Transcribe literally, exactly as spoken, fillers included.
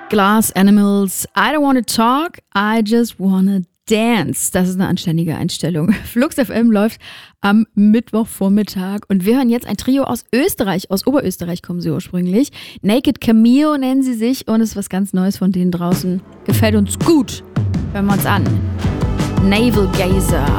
Glass Animals, I don't wanna talk, I just wanna dance. Das ist eine anständige Einstellung. Flux F M läuft am Mittwochvormittag und wir hören jetzt ein Trio aus Österreich. Aus Oberösterreich kommen sie ursprünglich. Naked Cameo nennen sie sich und es ist was ganz Neues von denen draußen. Gefällt uns gut. Hören wir uns an. Navel Gazer.